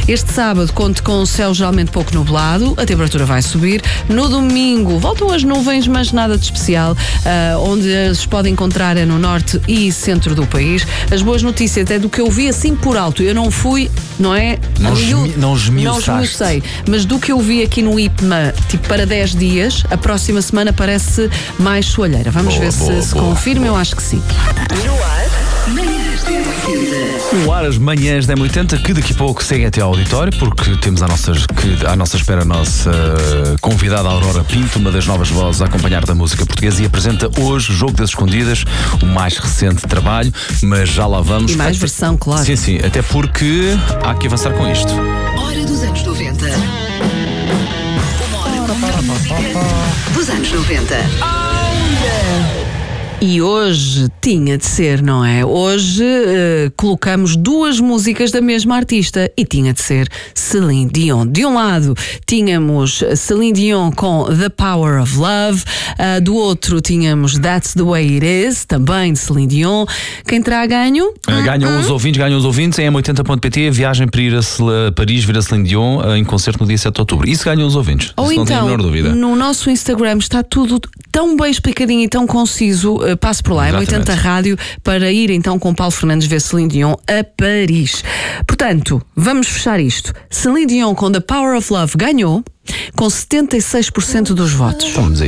Este sábado conto com o céu geralmente pouco nublado, a temperatura vai subir. No domingo voltam as nuvens, mas nada de especial. Onde se pode encontrar é no norte e centro do país. As boas notícias é do que eu vi assim por alto. Eu não fui, não é? Não esmiuçaste. Mas do que eu vi aqui no IPMA, tipo para 10 dias, a próxima semana parece mais soalheira. Vamos ver se confirma, eu acho que sim. No ar, as manhãs da M80, que daqui a pouco seguem até ao auditório, porque temos à nossa espera a nossa convidada Aurora Pinto, uma das novas vozes a acompanhar da música portuguesa, e apresenta hoje Jogo das Escondidas, o mais recente trabalho, mas já lá vamos. E mais versão, claro. Sim, até porque há que avançar com isto. Hora dos anos 90. Uma hora com a música dos anos 90. E hoje tinha de ser, não é? Hoje colocamos duas músicas da mesma artista e tinha de ser Celine Dion. De um lado tínhamos Celine Dion com The Power of Love, do outro tínhamos That's the Way It Is, também de Celine Dion. Quem terá ganho? Ganham os ouvintes em M80.pt, viagem para ir a Paris ver a Celine Dion em concerto no dia 7 de outubro. Isso ganham os ouvintes. Ou isso então, não tenho a menor dúvida. No nosso Instagram está tudo tão bem explicadinho e tão conciso. Passe por lá, é 80 Rádio, para ir então com Paulo Fernandes ver Celine Dion a Paris. Portanto, vamos fechar isto. Celine Dion com The Power of Love ganhou com 76% dos votos. Vamos aí.